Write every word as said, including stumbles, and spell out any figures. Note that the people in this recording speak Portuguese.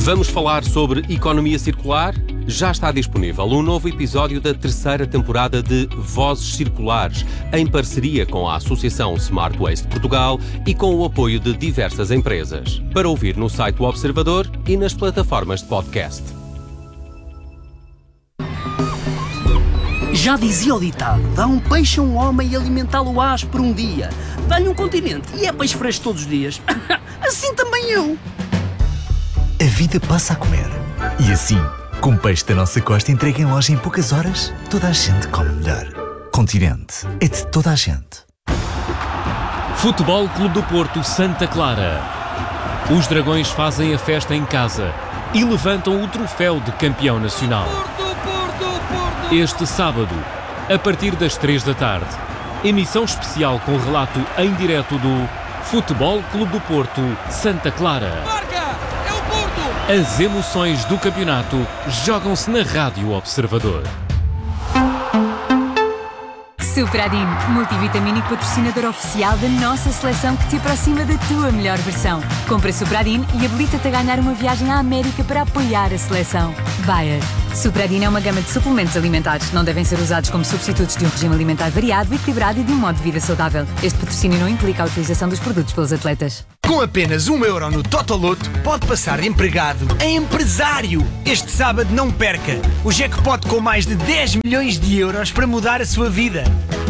Vamos falar sobre economia circular? Já está disponível um novo episódio da terceira temporada de Vozes Circulares, em parceria com a Associação Smart Waste Portugal e com o apoio de diversas empresas. Para ouvir no site do Observador e nas plataformas de podcast. Já dizia o ditado, dá um peixe a um homem e alimentá-lo ás por um dia. Dá-lhe um continente e é peixe fresco todos os dias. Assim também eu. A vida passa a comer. E assim, com peixe da nossa costa entregue em loja em poucas horas, toda a gente come melhor. Continente é de toda a gente. Futebol Clube do Porto Santa Clara. Os dragões fazem a festa em casa e levantam o troféu de campeão nacional. Este sábado, a partir das três da tarde, emissão especial com relato em direto do Futebol Clube do Porto Santa Clara. As emoções do campeonato jogam-se na Rádio Observador. Supradin, multivitamínico patrocinador oficial da nossa seleção que te aproxima da tua melhor versão. Compra Supradin e habilita-te a ganhar uma viagem à América para apoiar a seleção. Bayer. Supradin é uma gama de suplementos alimentares. Não devem ser usados como substitutos de um regime alimentar variado, equilibrado e de um modo de vida saudável. Este patrocínio não implica a utilização dos produtos pelos atletas. Com apenas um euro no Totoloto, pode passar de empregado a empresário. Este sábado não perca o jackpot com mais de dez milhões de euros para mudar a sua vida.